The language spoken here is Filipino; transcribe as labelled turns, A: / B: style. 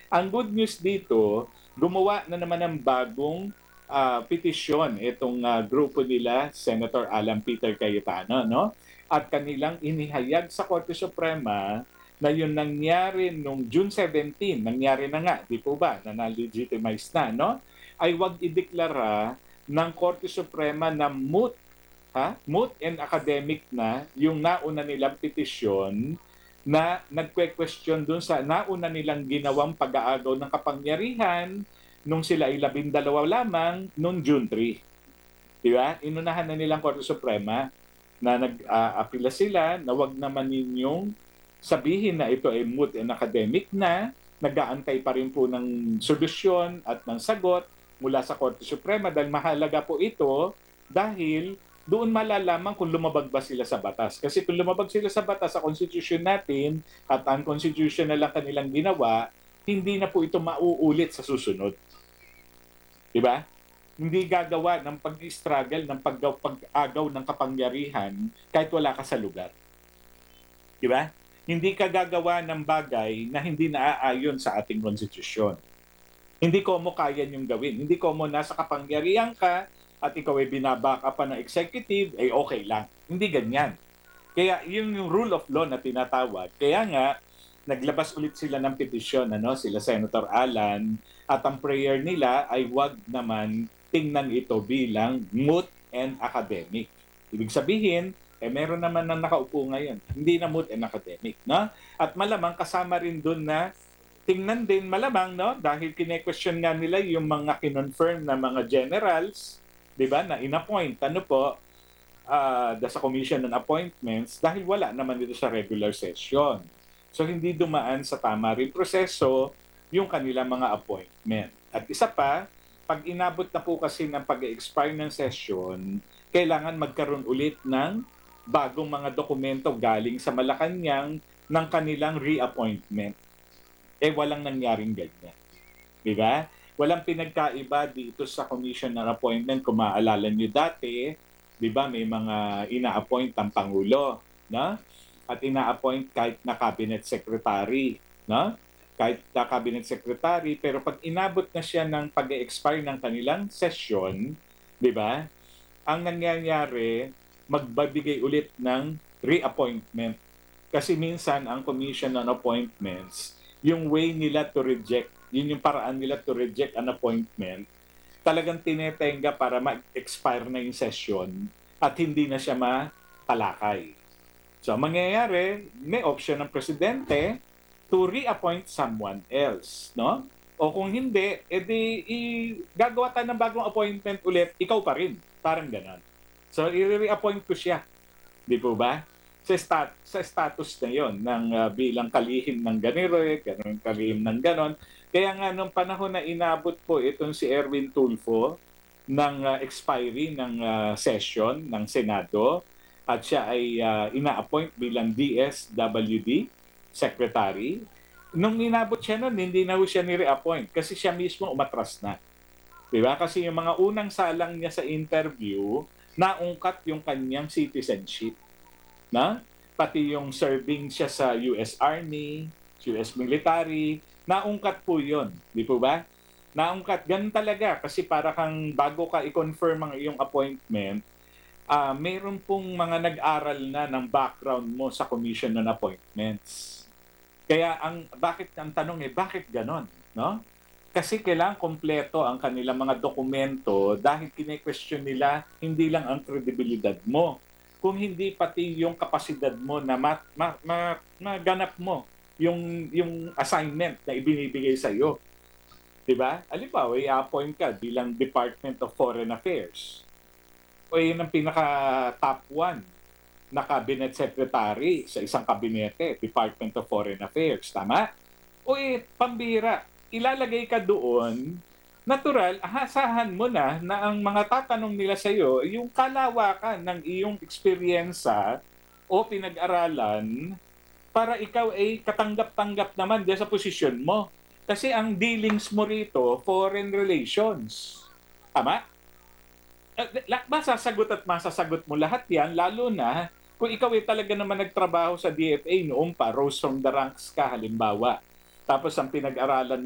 A: Ang good news dito, gumawa na naman ng bagong petisyon itong grupo nila, Senator Alan Peter Cayetano, no? At kanilang inihayag sa Korte Suprema na yung nangyari nung June 17, nangyari na nga, di po ba, na na-legitimize na, no? Ay wag ideklara ng Korte Suprema na moot, moot and academic na yung nauna nilang petisyon na nagque-question dun sa nauna nilang ginawang pag-aagaw ng kapangyarihan nung sila ay 12 lamang noong June 3. Di ba? Inunahan na nilang Korte Suprema na nag-apila sila na wag naman ninyong sabihin na ito ay moot and academic na, nag-aantay pa rin po ng solusyon at ng sagot mula sa Korte Suprema dahil mahalaga po ito dahil doon malalaman kung lumabag ba sila sa batas. Kasi kung lumabag sila sa batas, sa constitution natin, at unconstitutional lang kanilang ginawa, hindi na po ito mauulit sa susunod. Di ba? Hindi gagawa ng pag-struggle, ng pag-agaw ng kapangyarihan kahit wala ka sa lugar. Di ba? Hindi ka gagawa ng bagay na hindi naaayon sa ating konstitusyon. Hindi ko mo kaya yung gawin. Hindi ko mo nasa kapangyarihan ka at ikaw ay binabaka pa ng executive, ay okay lang. Hindi ganyan. Kaya yun yung rule of law na tinatawag. Kaya nga, naglabas ulit sila ng petisyon, sila Senator Alan, at ang prayer nila ay wag naman tingnan ito bilang moot and academic. Ibig sabihin, meron naman nang nakaupo ngayon. Hindi na moot and academic. No? At malamang kasama rin dun na tingnan din malamang, no? Dahil kine-question nga nila yung mga kinonfirm na mga generals, di ba, na in-appoint, sa Commission on Appointments, dahil wala naman dito sa regular session. So hindi dumaan sa tama rin proseso yung kanilang mga appointment. At isa pa, pag inabot na po kasi ng pag-expire ng session, kailangan magkaroon ulit ng bagong mga dokumento galing sa Malacanang ng kanilang reappointment. Walang nangyaring ganyan. Di ba? Walang pinagkaiba dito sa Commission on Appointment. Kung maaalala nyo dati, di ba, may mga ina-appoint ang Pangulo, no? At ina-appoint kahit na cabinet secretary, no? Kahit na cabinet secretary, pero pag inabot na siya ng pag-expire ng kanilang session, di ba? Ang nangyayari, magbabigay ulit ng reappointment. Kasi minsan ang Commission on Appointments, yung way nila to reject, yun yung paraan nila to reject an appointment, talagang tinetenga para mag-expire na yung session at hindi na siya matalakay. So, mangyayari, may option ng presidente to reappoint someone else, no? O kung hindi, gagawa tayo ng bagong appointment ulit, ikaw pa rin. Parang ganon. So, i-reappoint ko siya. Di po ba? Sa status na yon ng bilang kalihim ng ganire, ganun kalihim ng ganon. Kaya nga nung panahon na inabot po itong si Erwin Tulfo ng expiry ng session ng Senado at siya ay ina-appoint bilang DSWD Secretary, nung inabot siya nun, hindi na siya ni-reappoint kasi siya mismo umatras na. Diba? Kasi yung mga unang salang niya sa interview, naungkat yung kanyang citizenship. Na? Pati yung serving siya sa US Army, US military, naungkat po yun. Di po ba? Naungkat. Ganun talaga. Kasi para kang bago ka i-confirm ang iyong appointment, mayroon pong mga nag-aral na ng background mo sa Commission on Appointments. Kaya bakit ang tanong bakit ganon? No? Kasi kailangan kompleto ang kanilang mga dokumento dahil kine-question nila hindi lang ang kredibilidad mo, kung hindi pati yung kapasidad mo na maganap mo yung assignment na ibinibigay sa iyo. 'Di ba? Halimbawa, i-appoint ka bilang Department of Foreign Affairs. O yun ang pinaka top one na cabinet secretary sa isang kabinete, Department of Foreign Affairs. Tama? O pambira, ilalagay ka doon, natural, asahan mo na ang mga tatanong nila sa iyo, yung kalawakan ng iyong eksperyensa o pinag-aralan para ikaw ay katanggap-tanggap naman diyan sa posisyon mo. Kasi ang dealings mo rito, foreign relations. Tama? Masasagot at masasagot mo lahat yan, lalo na kung ikaw ay talaga naman nagtrabaho sa DFA noong pa, rose from the ranks ka halimbawa. Tapos ang pinag-aralan